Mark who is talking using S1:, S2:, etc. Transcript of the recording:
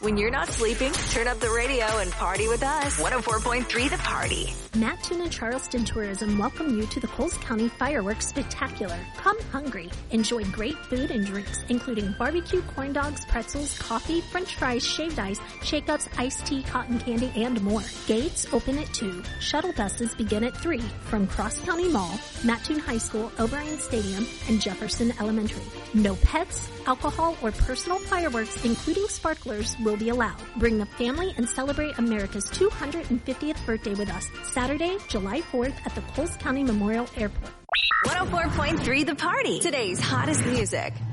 S1: When you're not sleeping, turn up the radio and party with us. 104.3 The Party.
S2: Matt Toon and Charleston Tourism welcome you to the Coles County Fireworks Spectacular. Come hungry. Enjoy great food and drinks, including barbecue, corn dogs, pretzels, coffee, french fries, shaved ice, shake-ups, iced tea, cotton candy, and more. Gates open at 2. Shuttle buses begin at 3 from Cross County Mall, Mattoon High School, O'Brien Stadium, and Jefferson Elementary. No pets, alcohol, or personal fireworks, including sparklers, will be allowed. Bring the family and celebrate America's 250th birthday with us. Saturday, July 4th at the Coles County Memorial Airport.
S1: 104.3 The Party. Today's hottest music.